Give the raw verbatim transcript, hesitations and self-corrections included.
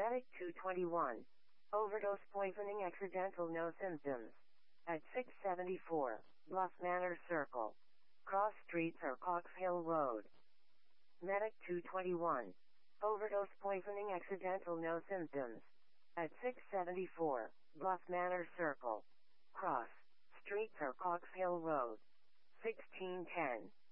Medic two twenty-one. Overdose poisoning accidental, no symptoms. At six seventy-four, Bluff Manor Circle. Cross Streets or Cox Hill Road. Medic two twenty-one. Overdose poisoning accidental, no symptoms. At six seventy-four, Bluff Manor Circle. Cross Streets or Cox Hill Road. sixteen ten.